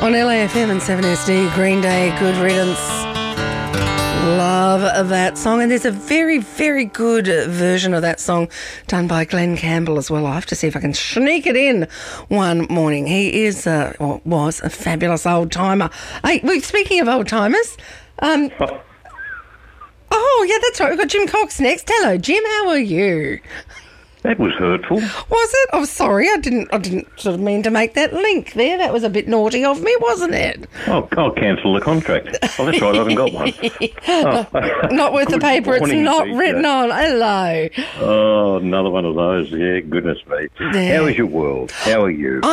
On LAFM and 7SD, Green Day, Good Riddance. Love that song. And there's a very, very good version of that song done by Glenn Campbell as well. I have to see if I can sneak it in one morning. He is, or was, a fabulous old-timer. Hey, speaking of old-timers... Oh, yeah, that's right. We've got Jim Cox next. Hello, Jim. How are you? That was hurtful. Was it? Oh, sorry. I didn't sort of mean to make that link there. That was a bit naughty of me, wasn't it? Oh, I'll cancel the contract. Oh, that's right. I haven't got one. Not worth the paper it's not written on. Hello. Oh, another one of those. Yeah, goodness me. Yeah. How is your world? How are you?